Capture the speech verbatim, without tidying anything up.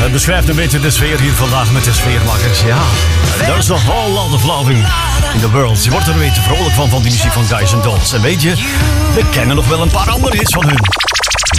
Het beschrijft een beetje de sfeer hier vandaag met de sfeermakers. Ja, there's a whole lot of loving in the world. Je wordt er een beetje vrolijk van, van die muziek van Guys and Dolls. En weet je, we kennen nog wel een paar andere hits van hun.